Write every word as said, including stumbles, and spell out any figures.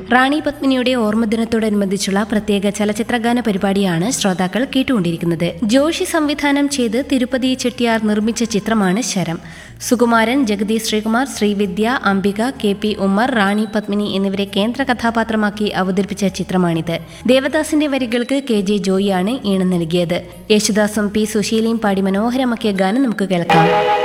റാണി പത്മിനിയുടെ ഓർമ്മദിനത്തോടനുബന്ധിച്ചുള്ള പ്രത്യേക ചലച്ചിത്രഗാന പരിപാടിയാണ് ശ്രോതാക്കൾ കേട്ടുകൊണ്ടിരിക്കുന്നത്. ജോഷി സംവിധാനം ചെയ്ത് തിരുപ്പതി ചെട്ടിയാർ നിർമ്മിച്ച ചിത്രമാണ് ശരം. സുകുമാരൻ, ജഗതി ശ്രീകുമാർ, ശ്രീവിദ്യ, അംബിക, കെ പി ഉമ്മർ, റാണി പത്മിനി എന്നിവരെ കേന്ദ്ര കഥാപാത്രമാക്കി അവതരിപ്പിച്ച ചിത്രമാണിത്. ദേവദാസിന്റെ വരികൾക്ക് കെ ജെ ജോയിയാണ് ഈണം നൽകിയത്. യേശുദാസും പി സുശീലയും പാടി മനോഹരമാക്കിയ ഗാനം നമുക്ക് കേൾക്കാം.